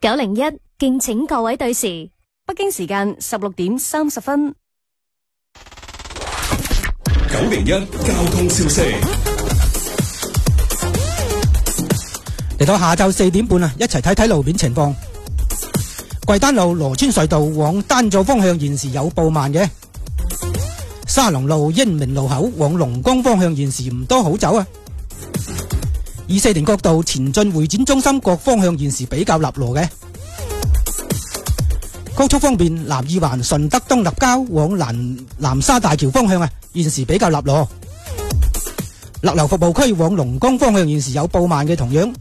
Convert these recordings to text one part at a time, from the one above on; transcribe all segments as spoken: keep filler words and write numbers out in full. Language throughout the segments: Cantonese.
九零一敬請各位對時， 北京時間十六點三十分。 九零一交通消息， 嚟到下晝四點半啊，一齊睇睇路面情況。桂丹路羅村隧道往丹灶方向現時有報慢嘅，沙龍路英明路口往龍崗方向現時唔多好走啊。二四零角道前進會展中心各方向現時比較立羅嘅。高速方面，南二環順德東立交往南南沙大橋方向啊，現時比較立羅。勒流服務區往龍崗方向現時有報慢嘅，同樣。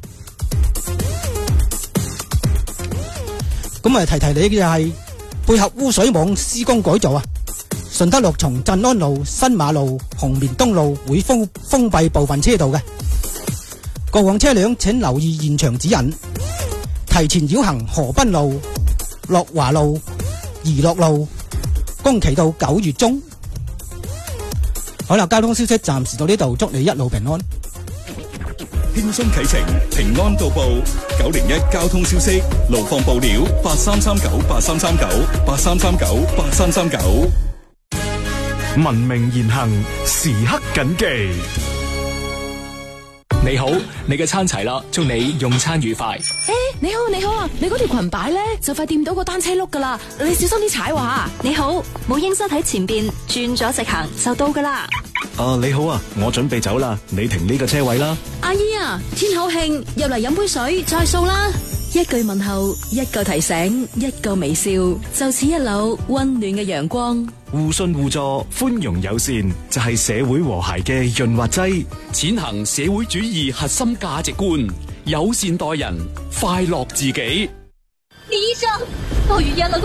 咁啊，提提你嘅係配合污水網施工改造啊，順德路從鎮安路、新馬路、紅棉東路會封封閉部分車道嘅。過往車輛請留意現場指引，提前繞行河濱路、樂華路、怡樂路、宮崎到九月中。好啦，交通消息暫時到呢度，祝你一路平安。 輕鬆啟程，平安到埗。九零一交通消息，路況報料八三三九八三三九八三三九八三三九。 文明言行，時刻謹記。 你好，你嘅餐齊啦，祝你用餐愉快。 誒，你好你好啊，你嗰條裙擺咧就快掂到個單車轆噶啦，你小心啲踩喎吓。 你好，母嬰室喺前邊，轉咗直行就到噶啦。 啊，你好啊，我準備走啦，你停呢個車位啦。 阿姨啊，天好慶，入嚟飲杯水再掃啦。一句問候，一個提醒，一個微笑，就似一縷溫暖嘅陽光。 互信互助，寬容友善，就係社會和諧嘅潤滑劑。 踐行社會主義核心價值觀，友善待人，快樂自己。 李醫生，鮑魚堰了。